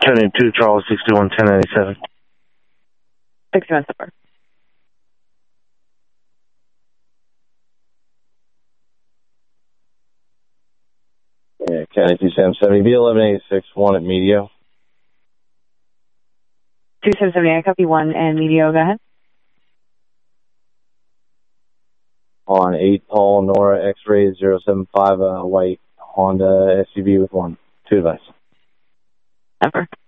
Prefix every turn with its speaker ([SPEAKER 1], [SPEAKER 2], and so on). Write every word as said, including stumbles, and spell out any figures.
[SPEAKER 1] seventy-two Charles, sixty-one ten ninety-seven.
[SPEAKER 2] sixty-one Silver.
[SPEAKER 3] Yeah, County two seven seven, B eleven eighty-six, one at Medio.
[SPEAKER 2] two seven seven, I copy one and Medio, go ahead.
[SPEAKER 3] On eight Paul Nora X-ray zero seven five, uh, white Honda S U V with one. Two advice.
[SPEAKER 2] Number.